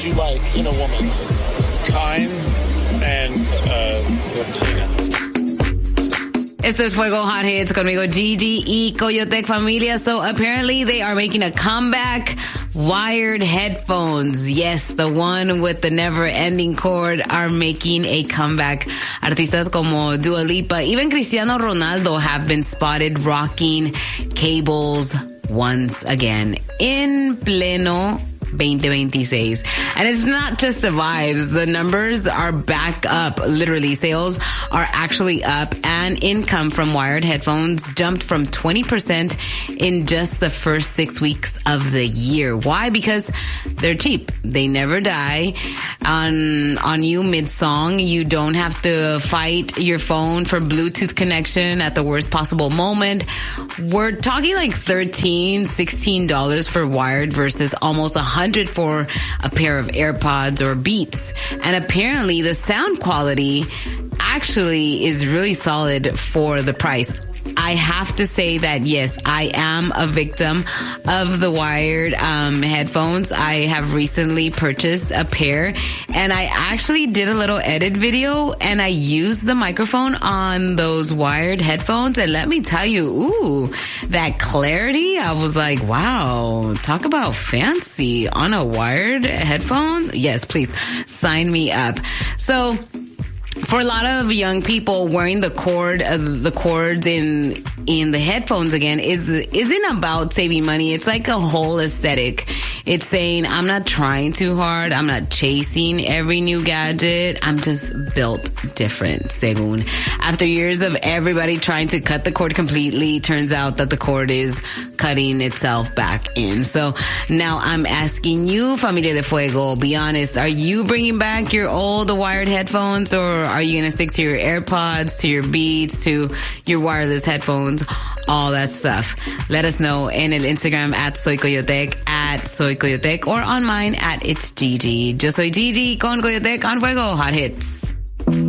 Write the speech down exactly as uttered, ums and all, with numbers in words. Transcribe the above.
you like in a woman? Kind and uh, Latina. Esto es Fuego Hot Hits conmigo, Gigi y Coyotec Familia. So apparently they are making a comeback. Wired headphones. Yes, the one with the never-ending cord are making a comeback. Artistas como Dua Lipa, even Cristiano Ronaldo have been spotted rocking cables once again in pleno twenty twenty-six. And it's not just the vibes. The numbers are back up. Literally, sales are actually up, and income from wired headphones jumped from twenty percent in just the first six weeks of the year. Why? Because they're cheap. They never die. On, on you mid-song, you don't have to fight your phone for Bluetooth connection at the worst possible moment. We're talking like thirteen dollars, sixteen dollars for wired versus almost one hundred dollars for a pair of AirPods or Beats. And apparently the sound quality actually is really solid for the price. I have to say that, yes, I am a victim of the wired um, headphones. I have recently purchased a pair, and I actually did a little edit video, and I used the microphone on those wired headphones. And let me tell you, ooh, that clarity, I was like, wow, talk about fancy on a wired headphone. Yes, please sign me up. So, for a lot of young people, wearing the cord, uh, the cords in in the headphones again is isn't about saving money. It's like a whole aesthetic. It's saying, I'm not trying too hard. I'm not chasing every new gadget. I'm just built different, según. After years of everybody trying to cut the cord completely, turns out that the cord is cutting itself back in. So now I'm asking you, Familia de Fuego, be honest, are you bringing back your old wired headphones, or are you going to stick to your AirPods, to your Beats, to your wireless headphones, all that stuff? Let us know in el Instagram at Soy Coyotec, at Soy Coyotec, or on mine at It's Gigi. Yo soy Gigi con Coyotec on Fuego Hot Hits.